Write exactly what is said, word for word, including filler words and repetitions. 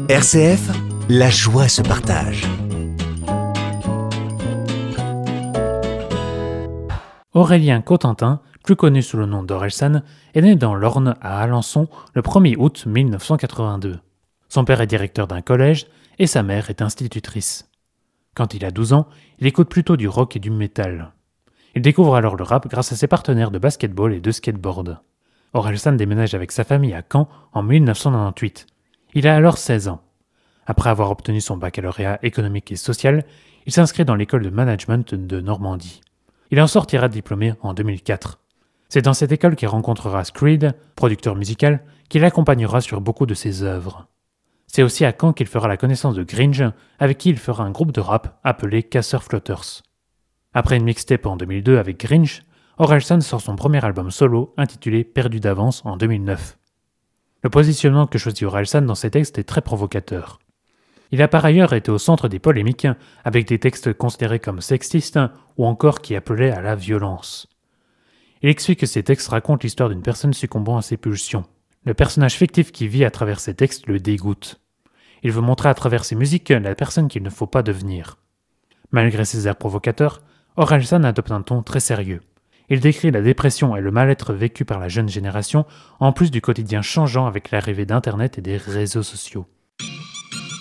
R C F, la joie se partage. Aurélien Cotentin, plus connu sous le nom d'Orelsan, est né dans l'Orne à Alençon le premier août mille neuf cent quatre-vingt-deux. Son père est directeur d'un collège et sa mère est institutrice. Quand il a douze ans, il écoute plutôt du rock et du métal. Il découvre alors le rap grâce à ses partenaires de basketball et de skateboard. Orelsan déménage avec sa famille à Caen en mille neuf cent quatre-vingt-dix-huit. Il a alors seize ans. Après avoir obtenu son baccalauréat économique et social, il s'inscrit dans l'école de management de Normandie. Il en sortira diplômé en deux mille quatre. C'est dans cette école qu'il rencontrera Screed, producteur musical, qui l'accompagnera sur beaucoup de ses œuvres. C'est aussi à Caen qu'il fera la connaissance de Gringe, avec qui il fera un groupe de rap appelé Casseur Flotters. Après une mixtape en deux mille deux avec Gringe, Orelsan sort son premier album solo intitulé Perdu d'avance en deux mille neuf. Le positionnement que choisit Orelsan dans ses textes est très provocateur. Il a par ailleurs été au centre des polémiques, avec des textes considérés comme sexistes ou encore qui appelaient à la violence. Il explique que ces textes racontent l'histoire d'une personne succombant à ses pulsions. Le personnage fictif qui vit à travers ces textes le dégoûte. Il veut montrer à travers ses musiques la personne qu'il ne faut pas devenir. Malgré ses airs provocateurs, Orelsan adopte un ton très sérieux. Il décrit la dépression et le mal-être vécu par la jeune génération, en plus du quotidien changeant avec l'arrivée d'Internet et des réseaux sociaux.